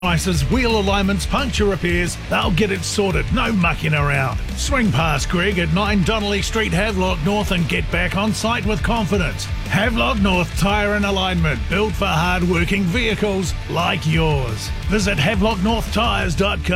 Prices, wheel alignments, puncture repairs, they'll get it sorted, no mucking around. Swing past Greg at 9 Donnelly Street, Havelock North and get back on site with confidence. Havelock North Tyre and Alignment, built for hard-working vehicles like yours. Visit havelocknorthtyres.com.